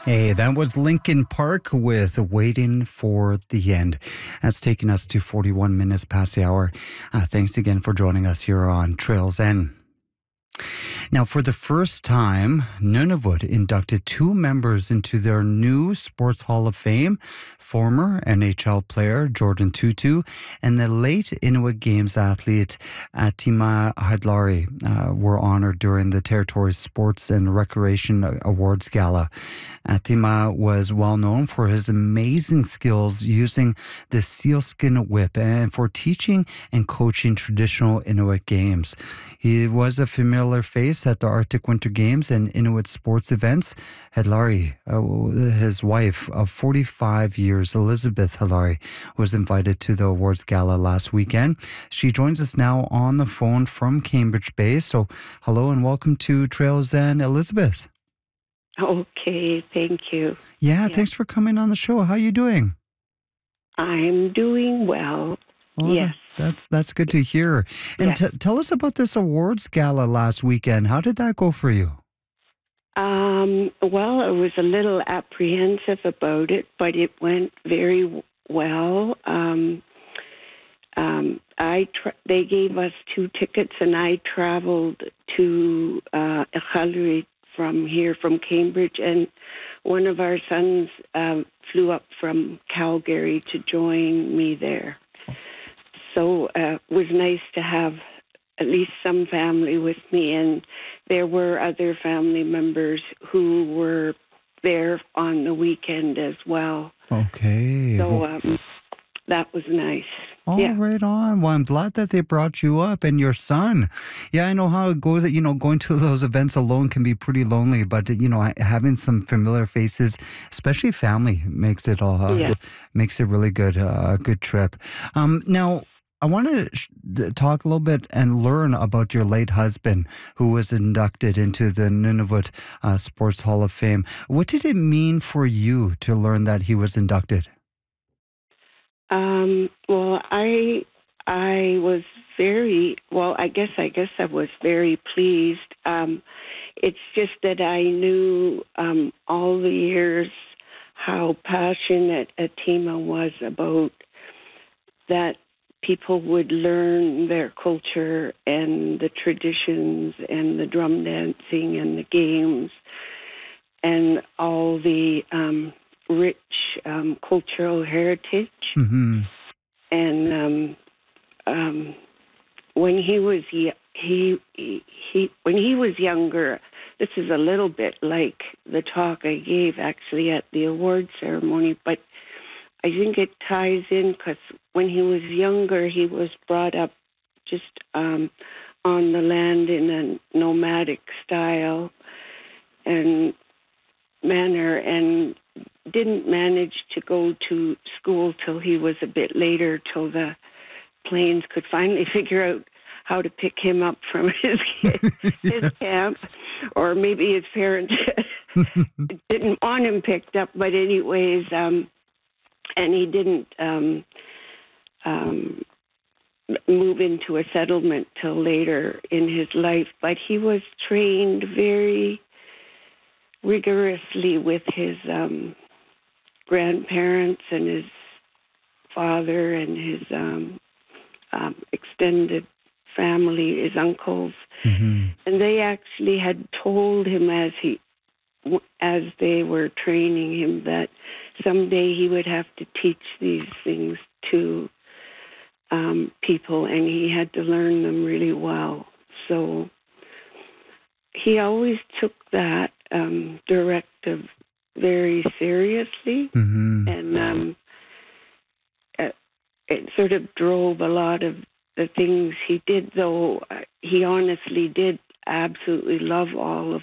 Hey, that was Linkin Park with Waiting for the End. That's taking us to 41 minutes past the hour. Thanks again for joining us here on Trails N. Now, for the first time, Nunavut inducted two members into their new Sports Hall of Fame. Former NHL player Jordan Tootoo and the late Inuit Games athlete Tima Hadlari were honored during the Territory's Sports and Recreation Awards Gala. Tima was well known for his amazing skills using the sealskin whip and for teaching and coaching traditional Inuit games. He was a familiar face at the Arctic Winter Games and Inuit sports events. Hadlari, his wife of 45 years, Elizabeth Hadlari, was invited to the awards gala last weekend. She joins us now on the phone from Cambridge Bay. So hello and welcome to Trails N, Elizabeth. Okay, thank you. Yeah, thanks for coming on the show. How are you doing? I'm doing well. Oh, yes. That's good to hear. And tell us about this awards gala last weekend. How did that go for you? Well, I was a little apprehensive about it, but it went very well. They gave us 2 tickets, and I traveled to Iqaluit from Cambridge, and one of our sons flew up from Calgary to join me there. So it was nice to have at least some family with me, and there were other family members who were there on the weekend as well. Okay. So that was nice. Right on. Well, I'm glad that they brought you up and your son. Yeah, I know how it goes that, going to those events alone can be pretty lonely, but, having some familiar faces, especially family, makes it really good, a good trip. Now, I want to talk a little bit and learn about your late husband who was inducted into the Nunavut Sports Hall of Fame. What did it mean for you to learn that he was inducted? Well, I was I guess I was very pleased. It's just that I knew all the years how passionate Tima was about that people would learn their culture and the traditions and the drum dancing and the games and all the rich cultural heritage. Mm-hmm. And when he was younger, this is a little bit like the talk I gave actually at the award ceremony, but I think it ties in because when he was younger, he was brought up just on the land in a nomadic style and manner, and didn't manage to go to school till he was a bit later, till the planes could finally figure out how to pick him up from his camp, or maybe his parents didn't want him picked up. But anyways, and he didn't move into a settlement till later in his life. But he was trained very rigorously with his grandparents and his father and his extended family, his uncles. Mm-hmm. And they actually had told him as they were training him that someday he would have to teach these things to people, and he had to learn them really well. So he always took that directive very seriously, Mm-hmm. and it sort of drove a lot of the things he did, though he honestly did absolutely love all of